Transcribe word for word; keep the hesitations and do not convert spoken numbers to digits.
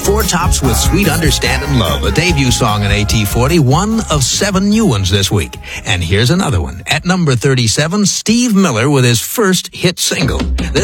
Four tops with Sweet Understanding Love, a debut song in A T forty, one of seven new ones this week. And here's another one. At number thirty-seven, Steve Miller with his first hit single. This